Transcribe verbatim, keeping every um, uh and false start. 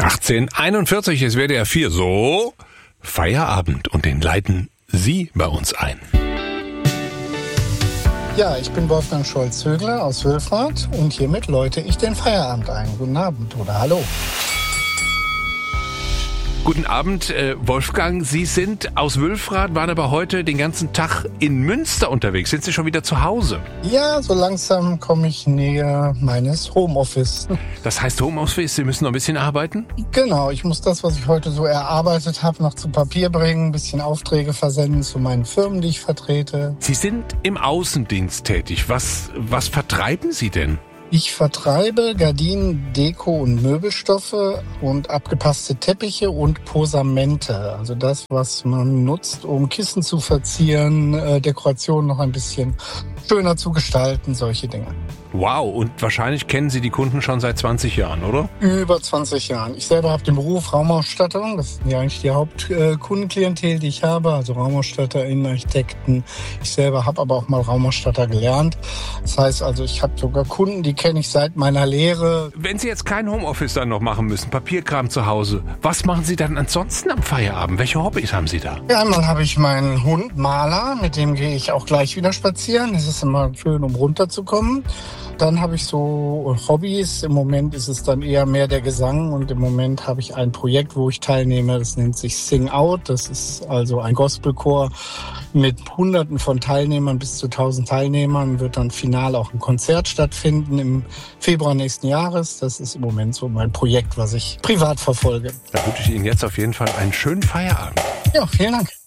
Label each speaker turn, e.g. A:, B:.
A: achtzehn Uhr einundvierzig ist W D R vier. So, Feierabend, und den leiten Sie bei uns ein.
B: Ja, ich bin Wolfgang Scholz-Högler aus Wülfrath und hiermit läute ich den Feierabend ein. Guten Abend oder hallo.
A: Guten Abend, äh, Wolfgang. Sie sind aus Wülfrath, waren aber heute den ganzen Tag in Münster unterwegs. Sind Sie schon wieder zu Hause?
B: Ja, so langsam komme ich näher meines Homeoffice.
A: Das heißt Homeoffice, Sie müssen noch ein bisschen arbeiten?
B: Genau, ich muss das, was ich heute so erarbeitet habe, noch zu Papier bringen, ein bisschen Aufträge versenden zu meinen Firmen, die ich vertrete.
A: Sie sind im Außendienst tätig. Was, was vertreiben Sie denn?
B: Ich vertreibe Gardinen, Deko und Möbelstoffe und abgepasste Teppiche und Posamente. Also das, was man nutzt, um Kissen zu verzieren, äh, Dekorationen noch ein bisschen schöner zu gestalten, solche Dinge.
A: Wow, und wahrscheinlich kennen Sie die Kunden schon seit zwanzig Jahren, oder?
B: Über zwanzig Jahren. Ich selber habe den Beruf Raumausstattung. Das ist ja eigentlich die Hauptkundenklientel, die ich habe. Also Raumausstatter, Innenarchitekten. Ich selber habe aber auch mal Raumausstatter gelernt. Das heißt also, ich habe sogar Kunden, die kenne ich seit meiner Lehre.
A: Wenn Sie jetzt kein Homeoffice dann noch machen müssen, Papierkram zu Hause, was machen Sie dann ansonsten am Feierabend? Welche Hobbys haben Sie da?
B: Ja, einmal habe ich meinen Hund Maler, mit dem gehe ich auch gleich wieder spazieren. Das ist immer schön, um runterzukommen. Dann habe ich so Hobbys. Im Moment ist es dann eher mehr der Gesang und im Moment habe ich ein Projekt, wo ich teilnehme. Das nennt sich Sing Out. Das ist also ein Gospelchor mit Hunderten von Teilnehmern, bis zu tausend Teilnehmern. Wird dann final auch ein Konzert stattfinden im Februar nächsten Jahres. Das ist im Moment so mein Projekt, was ich privat verfolge.
A: Da wünsche ich Ihnen jetzt auf jeden Fall einen schönen Feierabend.
B: Ja, vielen Dank.